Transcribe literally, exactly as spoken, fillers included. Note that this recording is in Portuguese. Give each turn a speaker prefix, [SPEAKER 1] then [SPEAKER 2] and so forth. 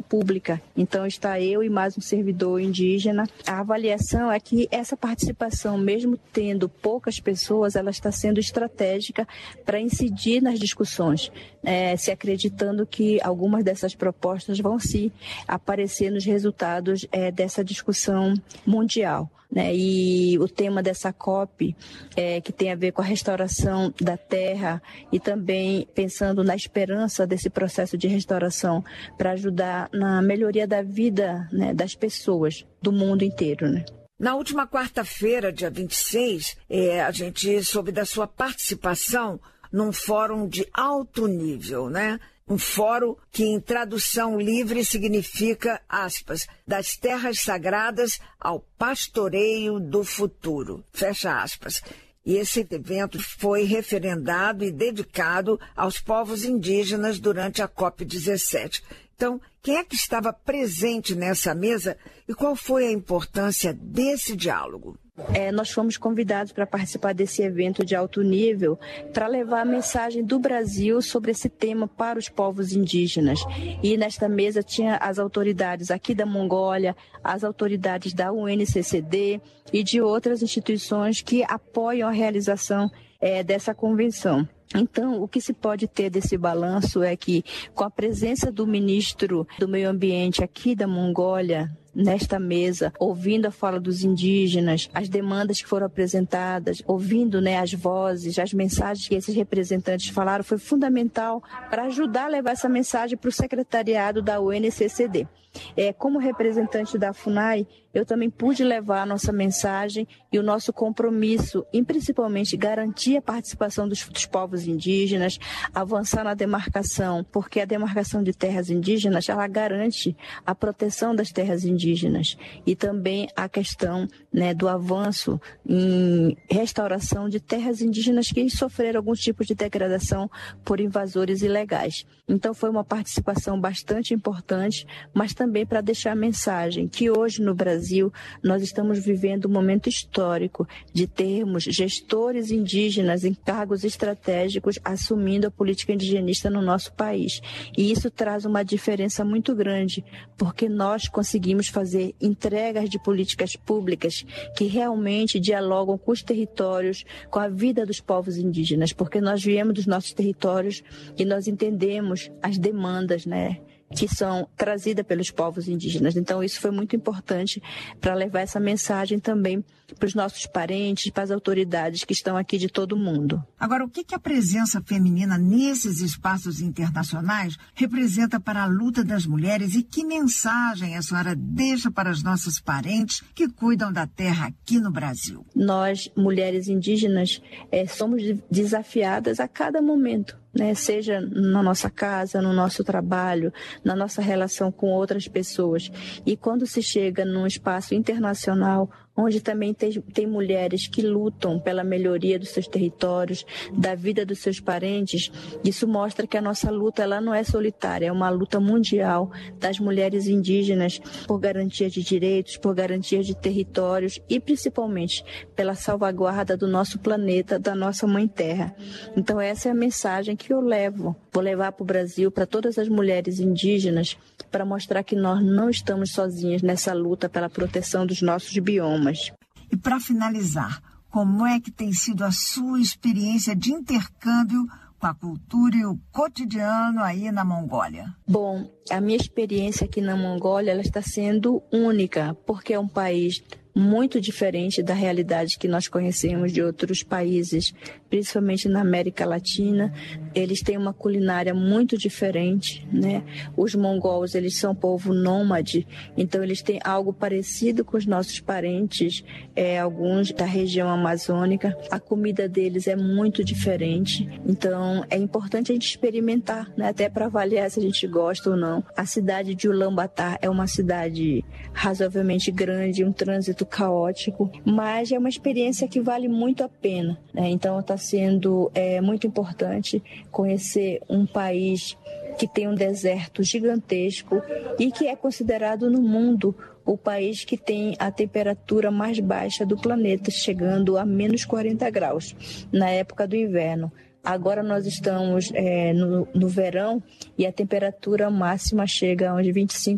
[SPEAKER 1] pública. Então está eu e mais um servidor indígena. A avaliação é que essa participação, mesmo tendo poucas pessoas, ela está sendo estratégica para incidir nas discussões, é, se acreditando que algumas dessas propostas vão se aparecer nos resultados é, dessa discussão mundial. Né? E o tema dessa COP, é, que tem a ver com a restauração da terra e também pensando na esperança desse processo de restauração para ajudar na melhoria da vida, né, das pessoas do mundo inteiro, né?
[SPEAKER 2] Na última quarta-feira, dia vinte e seis, é, a gente soube da sua participação num fórum de alto nível, né? Um fórum que, em tradução livre, significa, aspas, das terras sagradas ao pastoreio do futuro, fecha aspas. E esse evento foi referendado e dedicado aos povos indígenas durante a COP dezessete. Então, quem é que estava presente nessa mesa e qual foi a importância desse diálogo?
[SPEAKER 1] É, nós fomos convidados para participar desse evento de alto nível para levar a mensagem do Brasil sobre esse tema para os povos indígenas. E nesta mesa tinha as autoridades aqui da Mongólia, as autoridades da U N C C D e de outras instituições que apoiam a realização é, dessa convenção. Então, o que se pode ter desse balanço é que, com a presença do ministro do Meio Ambiente aqui da Mongólia, nesta mesa, ouvindo a fala dos indígenas, as demandas que foram apresentadas, ouvindo, né, as vozes, as mensagens que esses representantes falaram, foi fundamental para ajudar a levar essa mensagem para o secretariado da U N C C D. É, como representante da FUNAI, eu também pude levar a nossa mensagem e o nosso compromisso em principalmente garantir a participação dos, dos povos indígenas, avançar na demarcação, porque a demarcação de terras indígenas, ela garante a proteção das terras indígenas e também a questão, né, do avanço em restauração de terras indígenas que sofreram alguns tipos de degradação por invasores ilegais. Então foi uma participação bastante importante, mas também para deixar a mensagem que hoje no Brasil nós estamos vivendo um momento histórico de termos gestores indígenas em cargos estratégicos assumindo a política indigenista no nosso país. E isso traz uma diferença muito grande, porque nós conseguimos fazer entregas de políticas públicas que realmente dialogam com os territórios, com a vida dos povos indígenas, porque nós viemos dos nossos territórios e nós entendemos as demandas, né, que são trazidas pelos povos indígenas. Então, isso foi muito importante para levar essa mensagem também para os nossos parentes, para as autoridades que estão aqui de todo o mundo.
[SPEAKER 3] Agora, o que, que a presença feminina nesses espaços internacionais representa para a luta das mulheres e que mensagem a senhora deixa para os nossos parentes que cuidam da terra aqui no Brasil?
[SPEAKER 1] Nós, mulheres indígenas, é, somos desafiadas a cada momento, né? Seja na nossa casa, no nosso trabalho, na nossa relação com outras pessoas. E quando se chega num espaço internacional, onde também tem, tem mulheres que lutam pela melhoria dos seus territórios, da vida dos seus parentes, isso mostra que a nossa luta ela não é solitária, é uma luta mundial das mulheres indígenas por garantia de direitos, por garantia de territórios e principalmente pela salvaguarda do nosso planeta, da nossa mãe terra. Então essa é a mensagem que eu levo, vou levar para o Brasil, para todas as mulheres indígenas, para mostrar que nós não estamos sozinhas nessa luta pela proteção dos nossos biomas.
[SPEAKER 3] E para finalizar, como é que tem sido a sua experiência de intercâmbio com a cultura e o cotidiano aí na Mongólia?
[SPEAKER 1] Bom, a minha experiência aqui na Mongólia ela está sendo única, porque é um país muito diferente da realidade que nós conhecemos de outros países, principalmente na América Latina. Eles têm uma culinária muito diferente, né? Os mongols, eles são um povo nômade, então eles têm algo parecido com os nossos parentes, é, alguns da região amazônica. A comida deles é muito diferente, então é importante a gente experimentar, né? Até para avaliar se a gente gosta ou não. A cidade de Ulaanbaatar é uma cidade razoavelmente grande, um trânsito caótico, mas é uma experiência que vale muito a pena, né? Então está sendo é, muito importante conhecer um país que tem um deserto gigantesco e que é considerado no mundo o país que tem a temperatura mais baixa do planeta, chegando a menos quarenta graus na época do inverno. Agora nós estamos é, no, no verão e a temperatura máxima chega a uns vinte e cinco